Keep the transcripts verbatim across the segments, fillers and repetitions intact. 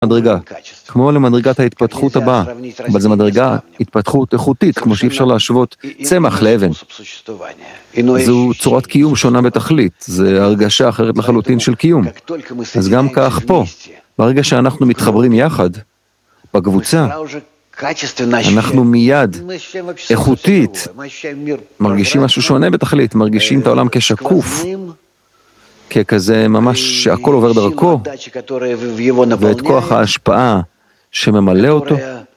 מדרגה, כמו למדרגת ההתפתחות הבאה, אבל זו מדרגה התפתחות איכותית, כמו שאי אפשר להשוות צמח לאבן. זו צורת קיום שונה בתכלית, זו הרגשה אחרת לחלוטין של קיום. אז גם כך פה, ברגע שאנחנו מתחברים יחד, בקבוצה, אנחנו מיד, איכותית, מרגישים משהו שונה בתכלית, מרגישים את העולם כשקוף, ככזה ממש שהכל עובר דרכו, ואת כוח ההשפעה שממלא אותו,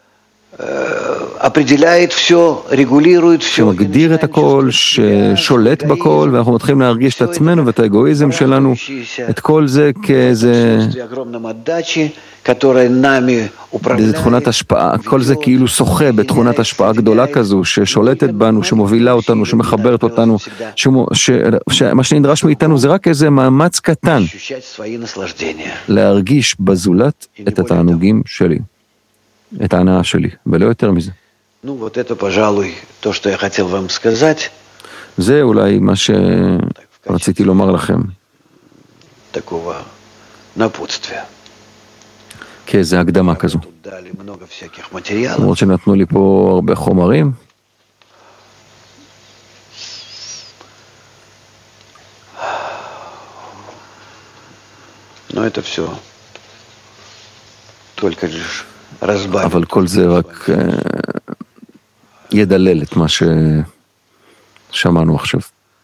שמגדיר את הכל, ששולט בכל, ואנחנו מתחילים להרגיש את עצמנו ואת האגואיזם שלנו, את כל זה כאיזה איזה תכונת השפעה, כל זה כאילו שוחה בתכונת השפעה גדולה כזו, ששולטת בנו, שמובילה אותנו, שמחברת אותנו, שמה שנדרש מאיתנו זה רק איזה מאמץ קטן, להרגיש בזולת את התענוגים שלי, את ההנאה שלי, ולא יותר מזה. זה אולי מה שרציתי לומר לכם. כאיזו הקדמה כזו. למרות שנתנו לי פה הרבה חומרים. אבל כל זה רק ידלל את מה ששמענו עכשיו.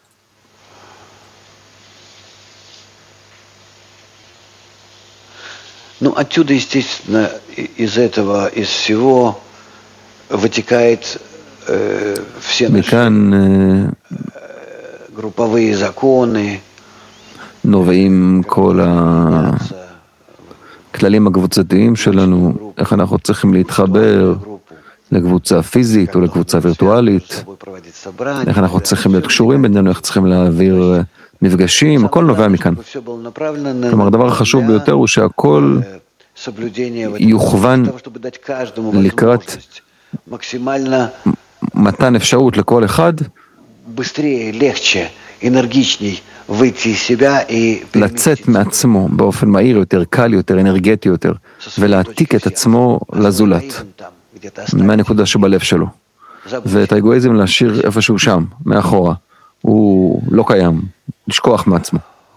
Ну, отсюда, естественно, из этого, из всего вытекает э, все наши э, групповые законы. נובעים כל הכללים הקבוצתיים שלנו, איך אנחנו צריכים להתחבר לקבוצה פיזית או לקבוצה וירטואלית, איך אנחנו צריכים להיות קשורים בינינו, איך צריכים להעביר מפגשים, הכל נובע מכאן. כלומר, הדבר החשוב ביותר הוא שהכל יוכוון לקראת מתן אפשרות לכל אחד לצאת מעצמו באופן מהיר יותר, קל יותר, אנרגטי יותר, ולהעתיק את עצמו לזולת, מהנקודה שבלב שלו. ואת האגואיזם להשאיר איפשהו שם, מאחורה. הוא לא קיים, לשכוח מעצמו.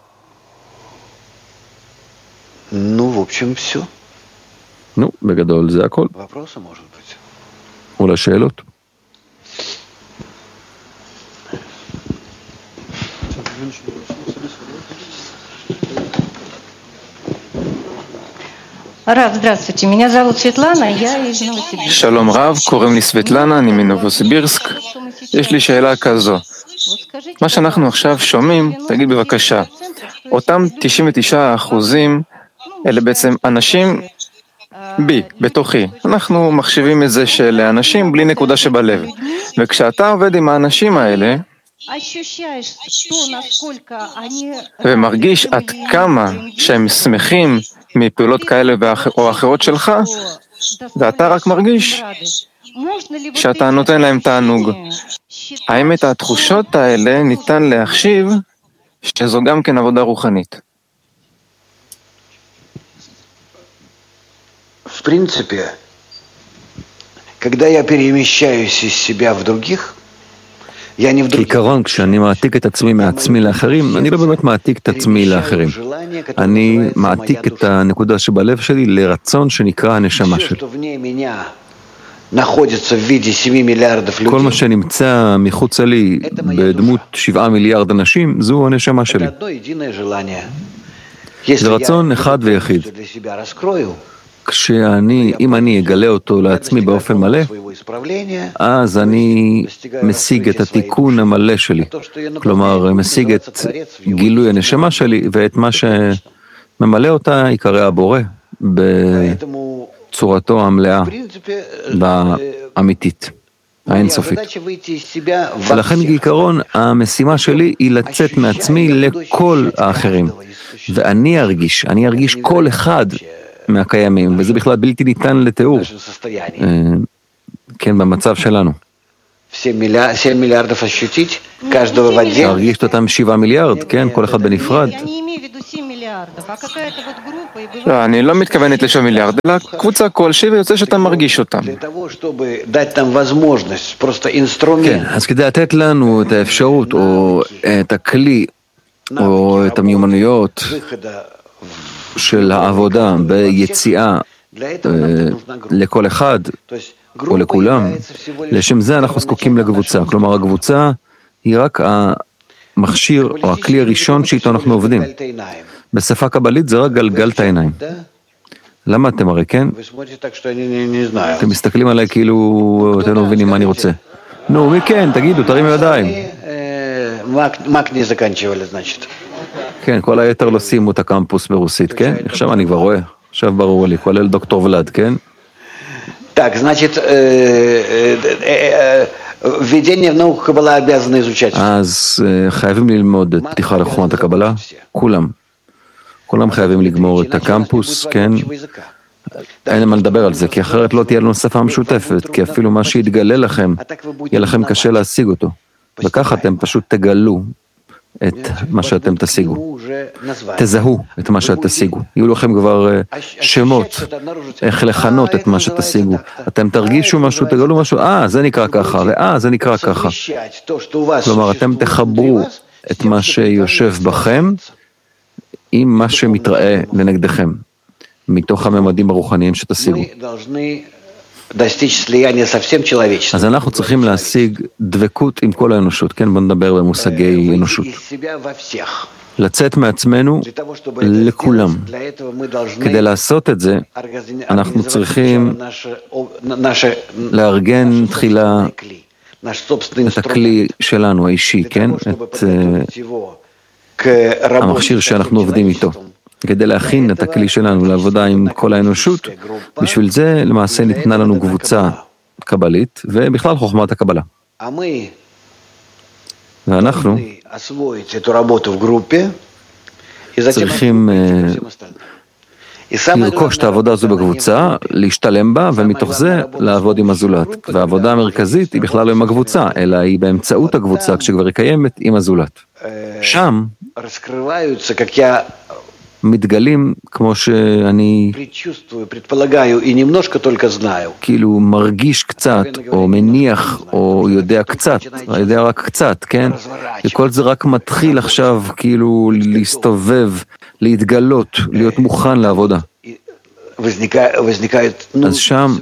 Ну, в общем, все. נו, בגדול זה הכל. Вопросы, может быть? אולי שאלות? Рав, здравствуйте, меня зовут Светлана, я из Новосибирска. שלום רב, קוראים לי סבטלנה, אני מנובוסיבירסק. יש לי שאלה כזו. מה שאנחנו עכשיו שומעים, תגיד בבקשה, אותם תשעים ותשעה אחוזים, אלה בעצם אנשים בי, בתוכי. אנחנו מחשיבים את זה של אנשים בלי נקודה שבלב. וכשאתה עובד עם האנשים האלה, ומרגיש עד כמה שהם שמחים מפעולות כאלה או אחרות שלך, ואתה רק מרגיש שאתה נותן להם תענוג. האם את התחושות האלה ניתן להחשיב שזו גם כן עבודה רוחנית? В принципе, когда я перемещаюсь из себя в других, כעיקרון, כשאני מעתיק את עצמי מעצמי לאחרים, אני לא באמת מעתיק את עצמי לאחרים. אני מעתיק את הנקודה שבלב שלי לרצון שנקרא הנשמה שלי. כל מה שנמצא מחוץ לי בדמות שבעה מיליארד אנשים, זו הנשמה שלי. זה רצון אחד ויחיד. כשאני, אם אני אגלה אותו לעצמי באופן מלא, אז אני משיג את התיקון המלא שלי. כלומר, משיג את גילוי הנשמה שלי, ואת מה שממלא אותה יקרא הבורא בצורתו המלאה והאמיתית, האינסופית. ולכן בעיקרון, המשימה שלי היא לצאת מעצמי לכל האחרים. ואני ארגיש, אני ארגיש כל אחד מהקיימים, וזה בכלל בלתי ניתן לתיאור. כן, במצב שלנו. להרגיש אותם שבעה מיליארד, כן, כל אחד בנפרד. לא, אני לא מתכוונת לשם מיליארד, אלא קבוצה כלשהי ויוצא שאתה מרגיש אותם. כן, אז כדי לתת לנו את האפשרות או את הכלי או את המיומנויות של העבודה ביציאה לכל אחד או לכולם, לשם זה אנחנו זקוקים לקבוצה. כלומר, הקבוצה היא רק המכשיר או הכלי הראשון שאיתו אנחנו עובדים. בשפה קבלית זה רק גלגל את העיניים. למה אתם הרי, כן? אתם מסתכלים עליי כאילו אתם לא מבינים מה אני רוצה. נו, מי כן? תגידו, תרימו ידיים. כן, כל היתר לא סיימו את הקמפוס ברוסית, כן? עכשיו אני כבר רואה. עכשיו ברור לי, כולל דוקטור ולד, כן? Так, значит, введение в науку Каббала обязаны изучать. אז חייבים ללמוד את פתיחה לחוכמת הקבלה, כולם. כולם חייבים לגמור את הקמפוס, כן? אין למה לדבר על זה, כי אחרת לא תהיה לנו שפה משותפת, כי אפילו מה שיתגלה לכם, יהיה לכם קשה להשיג אותו. וכך אתם פשוט תגלו את מה שאתם תשיגו. תזהו את מה שתשיגו. יהיו לכם כבר שמות, איך לכנות את מה שתשיגו. אתם תרגישו משהו, תגלו משהו, אה, זה נקרא ככה, ואה, זה נקרא ככה. כלומר, אתם תחברו את מה שיושב בכם עם מה שמתראה לנגדכם, מתוך הממדים הרוחניים שתשיגו. אז אנחנו צריכים להשיג דבקות עם כל האנושות, כן? בוא נדבר במושגי אנושות. לצאת מעצמנו לכולם. כדי לעשות את זה, אנחנו צריכים לארגן תחילה את הכלי שלנו, האישי, כן? את המכשיר שאנחנו עובדים איתו. כדי להכין את הכלי שלנו לעבודה עם כל האנושות, בשביל זה למעשה ניתנה לנו קבוצה קבלית, ובכלל חוכמת הקבלה. ואנחנו צריכים לרכוש את העבודה הזו בקבוצה, להשתלם בה, ומתוך זה לעבוד עם הזולת. והעבודה המרכזית היא בכלל לא עם הקבוצה, אלא היא באמצעות הקבוצה, כשכבר היא קיימת עם הזולת. שם מתגלים כמו שאני כאילו מרגיש קצת, או מניח, או יודע קצת, יודע רק קצת, כן? וכל זה רק מתחיל עכשיו כאילו להסתובב, להתגלות, להיות מוכן לעבודה. אז שם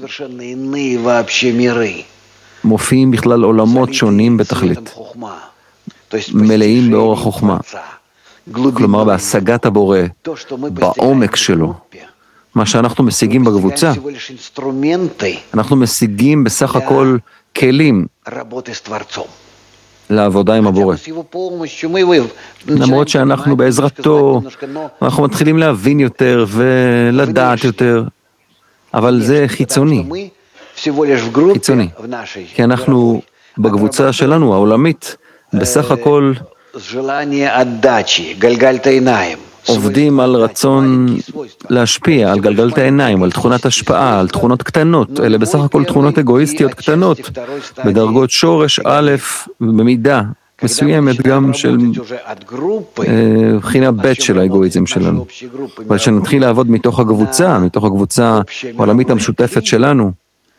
מופיעים בכלל עולמות שונים בתכלית, מלאים באור החוכמה. כלומר, בהשגת הבורא, בעומק שלו. מה שאנחנו משיגים בקבוצה, אנחנו משיגים בסך הכל כלים לעבודה עם הבורא. למרות שאנחנו בעזרתו, אנחנו מתחילים להבין יותר ולדעת יותר, אבל זה חיצוני. חיצוני. כי אנחנו בקבוצה שלנו, העולמית, בסך הכל עובדים על רצון להשפיע, על גלגלת העיניים, על תכונת השפעה, על תכונות קטנות, אלה בסך הכל תכונות אגואיסטיות קטנות, בדרגות שורש א' במידה מסוימת גם של בחינה ב' של האגואיזם שלנו. אבל כשנתחיל לעבוד מתוך הקבוצה, מתוך הקבוצה העולמית המשותפת שלנו,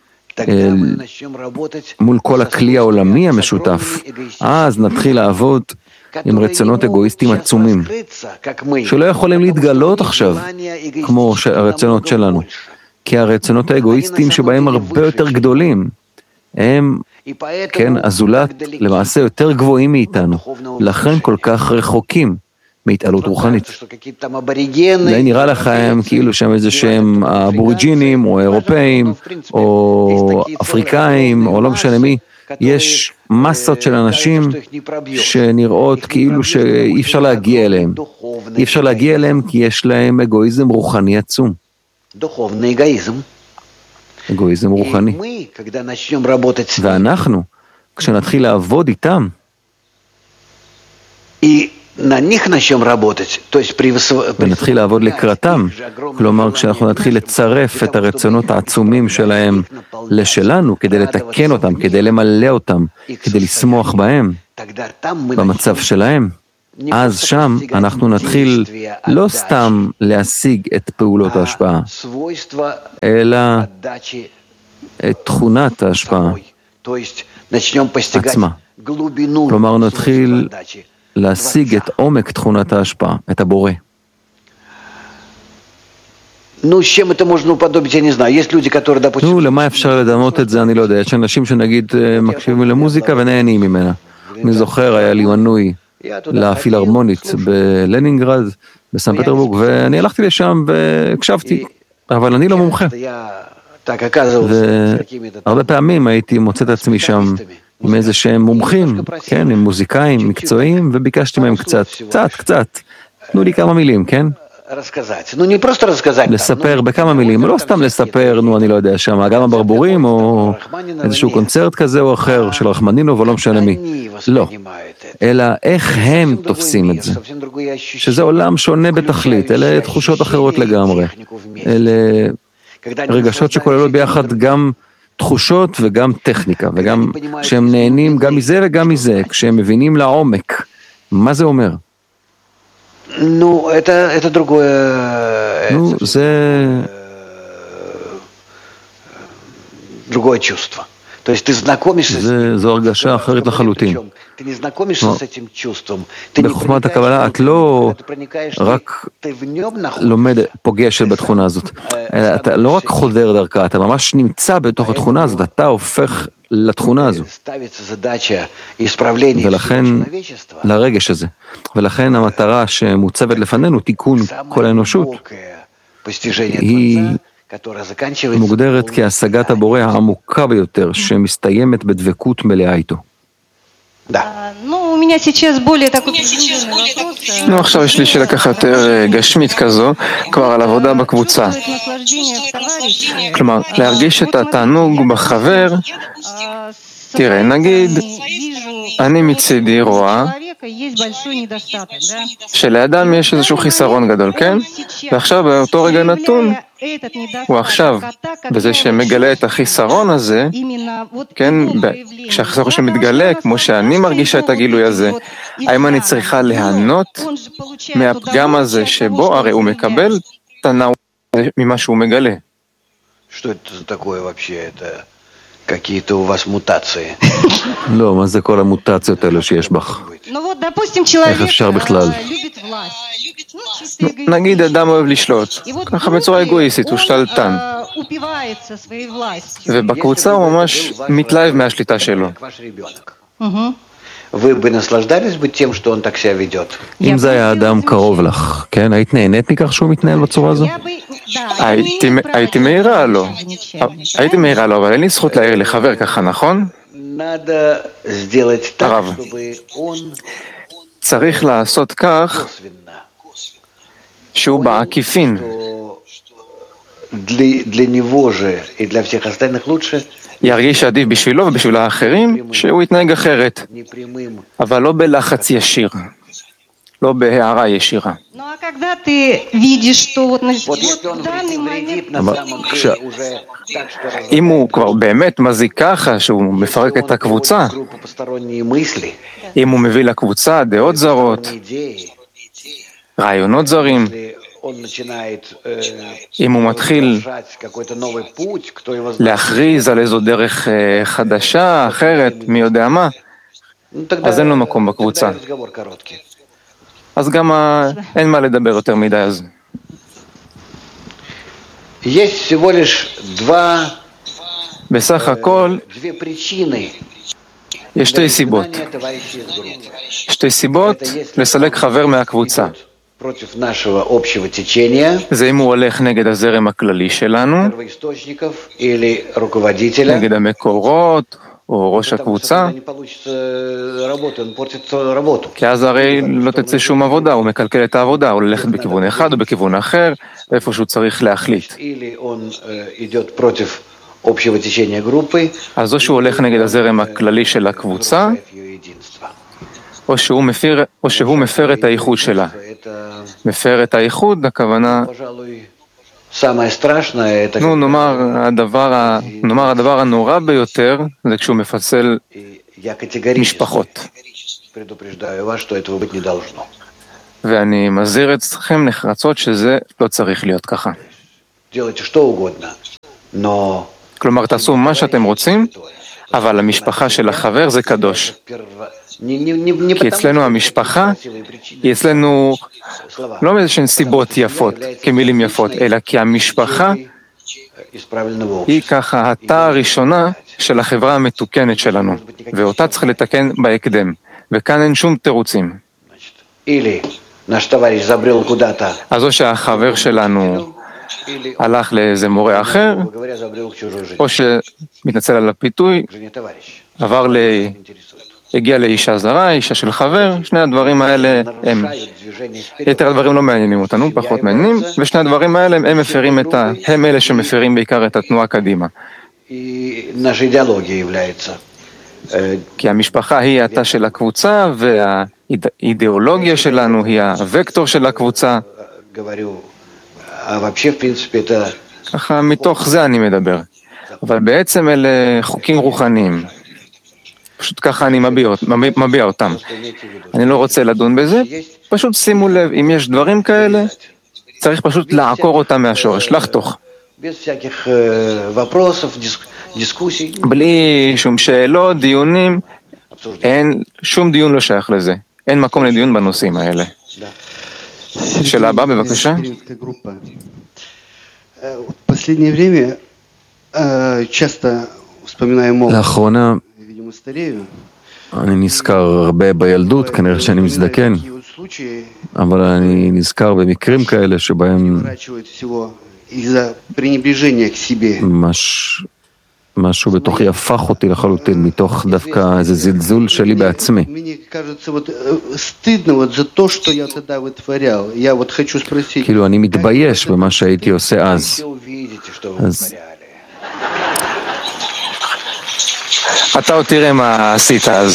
מול כל הכלי העולמי המשותף, אז נתחיל לעבוד עם רצונות אגואיסטיים עצומים, שלא יכולים להתגלות עכשיו, כמו הרצונות שלנו, כי הרצונות האגואיסטיים שבהם הרבה יותר גדולים, הם, כן, הזולת, למעשה יותר גבוהים מאיתנו, לכן כל כך רחוקים מהתעלות רוחנית. אולי נראה לכם כאילו שהם איזה שהם האבוריג'ינים, או אירופאים, או אפריקאים, או לא משנה מי, יש מסות של אנשים שנראות כאילו שאי אפשר להגיע אליהם. אי אפשר להגיע אליהם כי יש להם אגואיזם רוחני עצום. אגואיזם רוחני. ואנחנו, כשנתחיל לעבוד איתם, ונתחיל לעבוד לקראתם, כלומר כשאנחנו נתחיל לצרף את הרצונות העצומים שלהם לשלנו, כדי לתקן אותם, כדי למלא אותם, כדי לשמוח בהם, במצב שלהם, אז שם אנחנו נתחיל לא סתם להשיג את פעולות ההשפעה, אלא את תכונת ההשפעה עצמה. כלומר, נתחיל להשיג את עומק תכונת ההשפעה, את הבורא. נו, למה אפשר לדמות את זה? אני לא יודע. יש אנשים שנגיד מקשיבים למוזיקה ונהנים ממנה. אני זוכר, היה לי מנוי לפילהרמונית בלנינגרד, בסן פטרבורג, ואני הלכתי לשם והקשבתי, אבל אני לא מומחה. והרבה פעמים הייתי מוצא את עצמי שם עם איזה שהם מומחים, כן, עם מוזיקאים מקצועיים, וביקשתי מהם קצת, קצת, קצת. תנו לי כמה מילים, כן? לספר בכמה מילים, לא סתם לספר, נו אני לא יודע, שם גם הברבורים או איזשהו קונצרט כזה או אחר של רחמנינוב או לא משנה מי, לא, אלא איך הם תופסים את זה, שזה עולם שונה בתכלית, אלה תחושות אחרות לגמרי, אלה רגשות שכוללות ביחד גם תחושות וגם טכניקה, וגם כשהם נהנים גם מזה וגם מזה, כשהם מבינים לעומק, מה זה אומר? Ну, это, это другое, ну, это, זה... другое чувство. То есть ты знакомишься с ним. זו הרגשה אחרת לחלוטין. Ты не знакомишься с этим чувством. Ты בחוכמת הקבלה את לא רק לומד פוגש בתכונה הזאת. אתה לא רק חודר דרכה, אתה ממש נמצא בתוך התכונה הזאת, אתה הופך לתכונה הזו. ולכן, לרגש הזה. ולכן המטרה שמוצבת לפנינו, תיקון כל האנושות, היא מוגדרת כהשגת הבורא העמוקה ביותר, שמסתיימת בדבקות מלאה איתו. נו, עכשיו יש לי שאלה ככה יותר גשמית כזו, כבר על עבודה בקבוצה. כלומר, להרגיש את התענוג בחבר, תראה, נגיד, אני מצידי רואה שלאדם יש איזשהו חיסרון גדול, כן? ועכשיו באותו רגע נתון, הוא עכשיו, בזה שמגלה את החיסרון הזה, כן, כשהחיסרון שמתגלה, כמו שאני מרגישה את הגילוי הזה, האם אני צריכה להנות מהפגם הזה שבו הרי הוא מקבל תנאו ממה שהוא מגלה? Что это за такое вообще? Это какие-то у вас мутации. לא, מה זה כל המוטציות האלה שיש בך? איך אפשר בכלל? נגיד אדם אוהב לשלוט, ככה בצורה אגואיסטית, הוא שתלטן. ובקבוצה הוא ממש מתלהב מהשליטה שלו. אם זה היה אדם קרוב לך, כן? היית נהנית מכך שהוא מתנהל בצורה הזו? הייתי מהירה לו. הייתי מהירה לו, אבל אין לי זכות להעיר לחבר ככה, נכון? הרב, צריך לעשות כך שהוא בעקיפין. ירגיש עדיף בשבילו ובשביל האחרים שהוא יתנהג אחרת, אבל לא בלחץ ישיר, לא בהערה ישירה. אם הוא כבר באמת מזיק ככה, שהוא מפרק את הקבוצה, אם הוא מביא לקבוצה דעות זרות, רעיונות זרים, אם הוא מתחיל להכריז על איזו דרך חדשה, אחרת, מי יודע מה, אז אין לו מקום בקבוצה. אז גם אין מה לדבר יותר מדי אז. בסך הכל, יש שתי סיבות. שתי סיבות לסלק חבר מהקבוצה. זה אם הוא הולך נגד הזרם הכללי שלנו, נגד המקורות, או ראש הקבוצה, כי אז הרי לא תצא שום עבודה, הוא מקלקל את העבודה, הוא ללכת בכיוון אחד או בכיוון אחר, איפה שהוא צריך להחליט. אז או שהוא הולך נגד הזרם הכללי של הקבוצה, או שהוא מפר, או שהוא מפר את הייחוד שלה. מפר את הייחוד, הכוונה, נו, נאמר, הדבר, נאמר, הדבר הנורא ביותר זה כשהוא מפצל משפחות. ואני מזהיר אתכם נחרצות שזה לא צריך להיות ככה. כלומר, תעשו מה שאתם רוצים, אבל המשפחה של החבר זה קדוש. כי אצלנו המשפחה היא אצלנו לא מאיזשהן סיבות יפות, כמילים יפות, אלא כי המשפחה היא ככה התא הראשונה של החברה המתוקנת שלנו, ואותה צריך לתקן בהקדם, וכאן אין שום תירוצים. אז או שהחבר שלנו הלך לאיזה מורה אחר, או שמתנצל על הפיתוי, עבר ל... הגיע לאישה זרה, אישה של חבר, שני הדברים האלה הם, יתר הדברים לא מעניינים אותנו, פחות מעניינים, ושני הדברים האלה הם מפרים את ה... הם אלה שמפרים בעיקר את התנועה קדימה. כי המשפחה היא התא של הקבוצה, והאידיאולוגיה שלנו היא הוקטור של הקבוצה. ככה, מתוך זה אני מדבר. אבל בעצם אלה חוקים רוחניים. פשוט ככה אני מביע, מביע אותם. אני לא רוצה לדון בזה, פשוט שימו לב, אם יש דברים כאלה, צריך פשוט לעקור אותם מהשורש, לחתוך. בלי שום שאלות, דיונים, אין, שום דיון לא שייך לזה. אין מקום לדיון בנושאים האלה. שאלה הבאה, בבקשה. לאחרונה אני נזכר הרבה בילדות, כנראה שאני מזדקן, אבל אני נזכר במקרים כאלה שבהם מש... משהו בתוכי הפך אותי לחלוטין, מתוך דווקא איזה זלזול שלי בעצמי. כאילו אני מתבייש במה שהייתי עושה אז. אז... אתה עוד תראה מה עשית אז.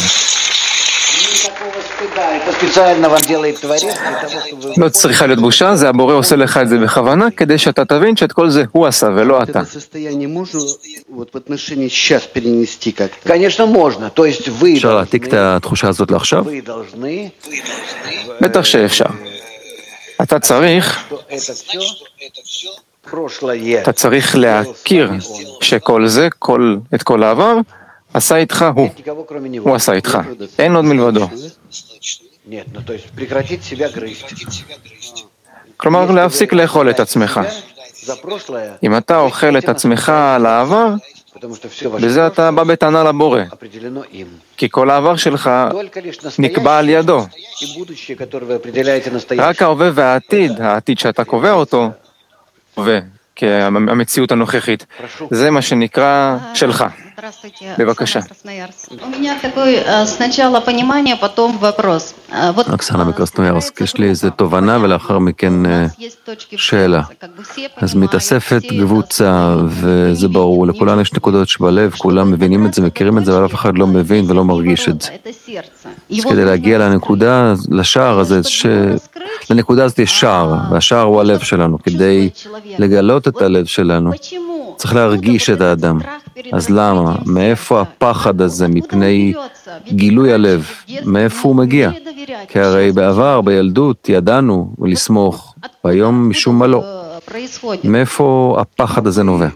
לא צריכה להיות בושה, זה הבורא עושה לך את זה בכוונה, כדי שאתה תבין שאת כל זה הוא עשה ולא אתה. אפשר להעתיק את התחושה הזאת לעכשיו? בטח שאפשר. אתה צריך, אתה צריך להכיר שכל זה, כל, את כל העבר, עשה איתך הוא. הוא עשה איתך. אין עוד מלבדו. כלומר, להפסיק לאכול את עצמך. אם אתה אוכל את עצמך על העבר, בזה אתה בא בטענה לבורא. כי כל העבר שלך נקבע על ידו. רק ההווה והעתיד, העתיד שאתה קובע אותו, והמציאות הנוכחית, זה מה שנקרא שלך. בבקשה. אוקסנה מקרסנוירסק, יש לי איזו תובנה ולאחר מכן שאלה. אז מתאספת קבוצה, וזה ברור, לכולם יש נקודות שבלב, כולם מבינים את זה, מכירים את זה, אבל אף אחד לא מבין ולא מרגיש את זה. אז כדי להגיע לנקודה, לשער הזה, ש... לנקודה הזאת יש שער, והשער הוא הלב שלנו. כדי לגלות את הלב שלנו, צריך להרגיש את האדם. אז למה? מאיפה הפחד הזה מפני גילוי הלב? מאיפה הוא מגיע? כי הרי בעבר, בילדות, ידענו לסמוך, והיום משום מה לא. מאיפה הפחד הזה נובע?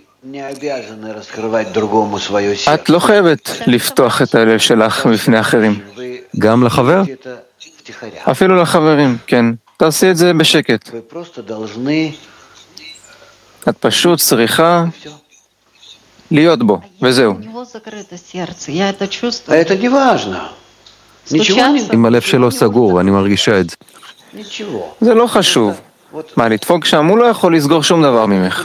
את לא חייבת לפתוח את הלב שלך בפני אחרים. גם לחבר? אפילו לחברים, כן. תעשי את זה בשקט. את פשוט צריכה להיות בו, וזהו. אם הלב שלו סגור, ואני מרגישה את זה. זה לא חשוב. מה, לדפוק שם? הוא לא יכול לסגור שום דבר ממך.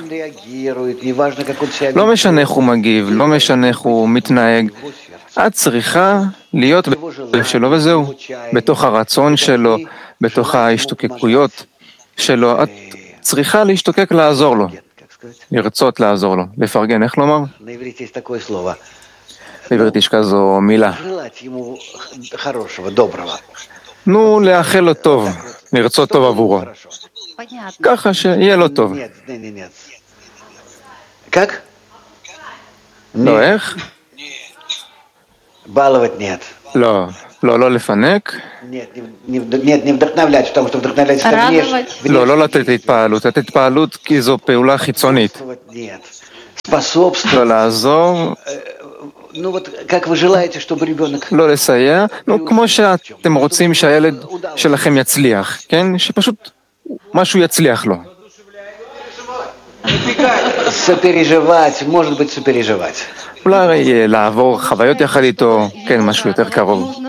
לא משנה איך הוא מגיב, לא משנה איך הוא מתנהג. את צריכה להיות בלב שלו, וזהו. בתוך הרצון שלו, בתוך ההשתוקקויות שלו. את צריכה להשתוקק לעזור לו. לרצות לעזור לו. לפרגן, איך לומר? בעברית יש כזו מילה. נו, לאחל לו טוב, לרצות טוב עבורו. ככה שיהיה לו טוב. לא, איך? לא, לא, לא לפנק. לא, לא לתת התפעלות. לתת התפעלות כי זו פעולה חיצונית. לא לעזור. לא לסייע. נו, כמו שאתם רוצים שהילד שלכם יצליח, כן? שפשוט משהו יצליח לו. אולי לעבור חוויות יחד איתו, כן, משהו יותר קרוב.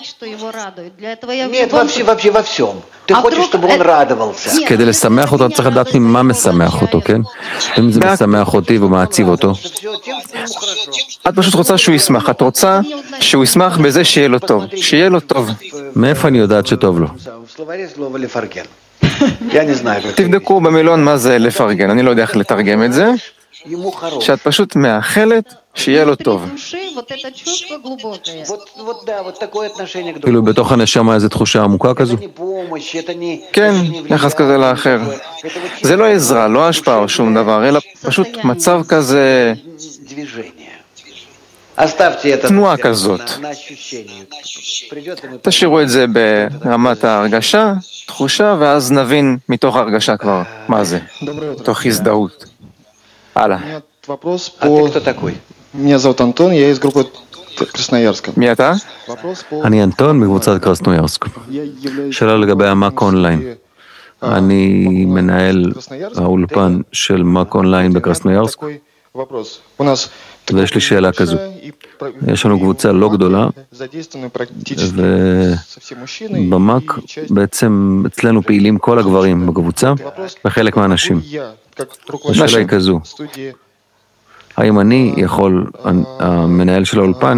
כדי לשמח אותו, צריך לדעת ממה משמח אותו, כן? אם זה משמח אותי ומעציב אותו. את פשוט רוצה שהוא ישמח, את רוצה שהוא ישמח בזה שיהיה לו טוב, שיהיה לו טוב. מאיפה אני יודעת שטוב לו? תבדקו במילון מה זה לפרגן, אני לא יודע איך לתרגם את זה, שאת פשוט מאחלת שיהיה לו טוב. כאילו בתוך הנשמה איזו תחושה עמוקה כזו? כן, יחס כזה לאחר. זה לא עזרה, לא השפעה או שום דבר, אלא פשוט מצב כזה, תנועה כזאת. תשאירו את זה ברמת ההרגשה, תחושה, ואז נבין מתוך ההרגשה כבר מה זה, מתוך הזדהות. הלאה. מי אתה? אני אנטון מקבוצת קרסנוירסק. שאלה לגבי המאק אונליין. אני מנהל האולפן של מאק אונליין בקרסנוירסק. ויש לי שאלה כזו. יש לנו קבוצה לא גדולה, ובמאק בעצם אצלנו פעילים כל הגברים בקבוצה, וחלק מהאנשים. השאלה היא כזו. האם אני יכול, המנהל של האולפן,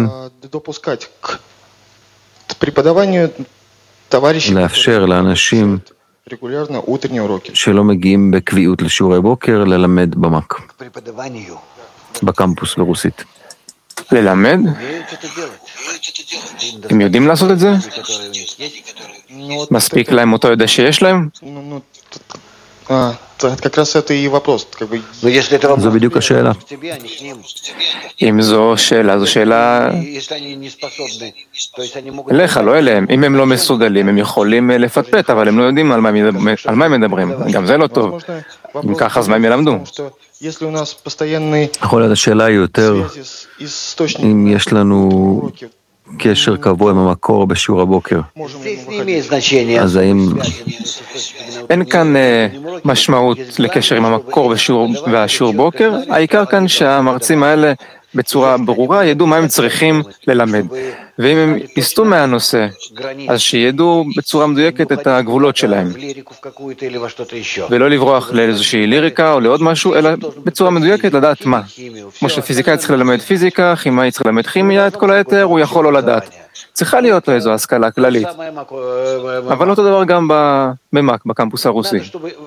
לאפשר לאנשים שלא מגיעים בקביעות לשיעורי בוקר, ללמד במאק, בקמפוס ברוסית? ללמד? הם יודעים לעשות את זה? מספיק להם אותו יודע שיש להם? זו בדיוק השאלה. אם זו שאלה, זו שאלה אליך, לא אליהם. אם הם לא מסוגלים, הם יכולים לפטפט, אבל הם לא יודעים על מה הם מדברים. גם זה לא טוב. אם ככה, אז מה הם ילמדו? יכול להיות, השאלה היא יותר, אם יש לנו קשר קבוע עם המקור בשיעור הבוקר. אז האם... אין כאן משמעות לקשר עם המקור והשיעור בוקר, העיקר כאן שהמרצים האלה בצורה ברורה ידעו מה הם צריכים ללמד. ואם הם יסטו מהנושא, אז שידעו בצורה מדויקת את הגבולות שלהם. ולא לברוח לאיזושהי ליריקה או לעוד משהו, אלא בצורה מדויקת לדעת מה. כמו שפיזיקאי צריך ללמד פיזיקה, כימאי צריך ללמד כימיה, את כל היתר הוא יכול לא לדעת. צריכה להיות לו איזו השכלה כללית. אבל אותו דבר גם במאק, בקמפוס הרוסי.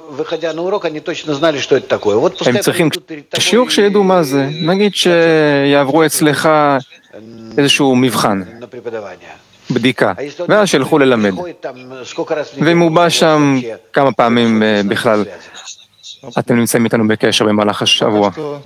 הם צריכים שיעור שידעו מה זה. נגיד שיעברו אצלך איזשהו מבחן, בדיקה, ואז שילכו ללמד. ואם הוא בא שם כמה פעמים בכלל, אתם נמצאים איתנו בקשר במהלך השבוע.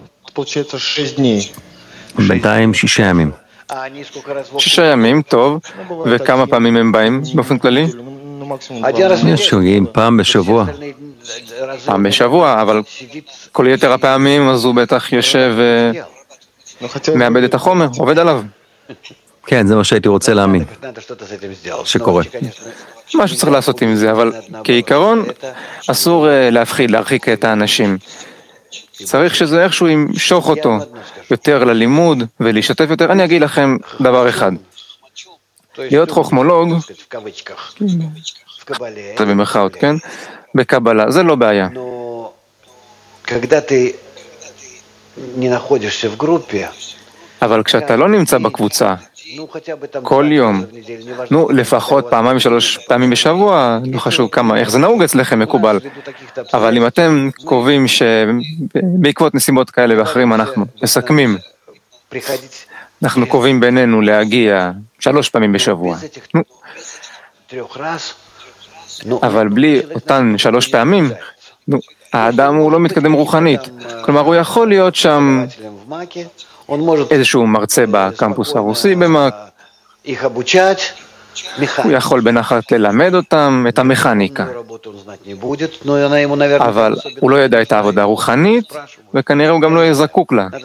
בינתיים שישה ימים. שישה ימים, טוב. וכמה פעמים הם באים באופן כללי? יש שוגעים פעם בשבוע. פעם בשבוע, אבל כל יתר הפעמים אז הוא בטח יושב ומאבד את החומר, עובד עליו. כן, זה מה שהייתי רוצה להאמין, שקורה. משהו צריך לעשות עם זה, אבל כעיקרון אסור להפחיד, להרחיק את האנשים. צריך שזה איכשהו ימשוך אותו יותר ללימוד ולהשתתף יותר. אני אגיד לכם דבר אחד. להיות חוכמולוג, זה במרכאות, כן? בקבלה, זה לא בעיה. אבל כשאתה לא נמצא בקבוצה, כל יום, נו, לפחות פעמיים שלוש פעמים בשבוע, לא חשוב כמה, איך זה נהוג אצלכם מקובל. אבל אם אתם קובעים שבעקבות נסיבות כאלה ואחרים אנחנו מסכמים, אנחנו קובעים בינינו להגיע שלוש פעמים בשבוע. נו, אבל בלי אותן שלוש פעמים, נו, האדם הוא לא מתקדם רוחנית. כלומר, הוא יכול להיות שם איזשהו מרצה בקמפוס הרוסי במאק, הוא יכול בנחת ללמד אותם את המכניקה. אבל הוא לא ידע את העבודה הרוחנית, וכנראה הוא גם לא יהיה זקוק לה.